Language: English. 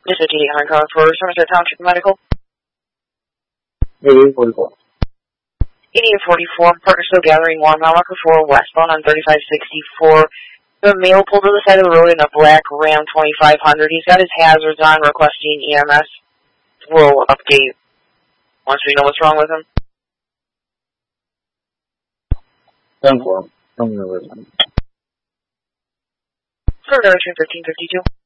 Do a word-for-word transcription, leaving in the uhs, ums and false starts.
This is eighty-eight hundred car for Somerset Township Medical. eighty-eight forty-four. eighty-eight forty-four, partner still gathering one mile marker four westbound on thirty-five sixty-four. The male pulled to the side of the road in a black Ram twenty-five hundred. He's got his hazards on, requesting E M S. We'll update once we know what's wrong with him. ten four. Tell me the reason. For direction fifteen fifty-two.